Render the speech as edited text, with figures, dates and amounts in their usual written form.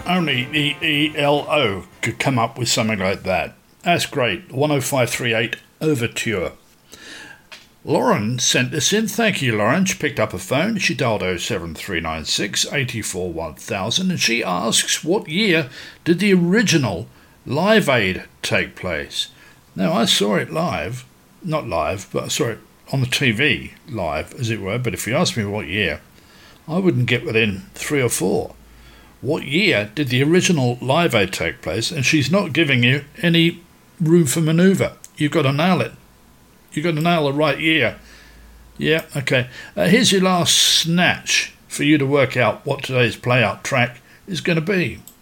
Only the ELO could come up with something like that. That's great. 10538 Overture. Lauren sent this in. Thank you, Lauren. She picked up a phone. She dialed 07396 84 1000 and she asks, what year did the original Live Aid take place? Now, I saw it live. Not live, but I saw it on the TV live, as it were. But if you ask me what year, I wouldn't get within 3 or 4. What year did the original Live Aid take place? And she's not giving you any room for manoeuvre. You've got to nail it. You've got to nail the right year. Yeah, okay. Here's your last snatch for you to work out what today's play-out track is going to be.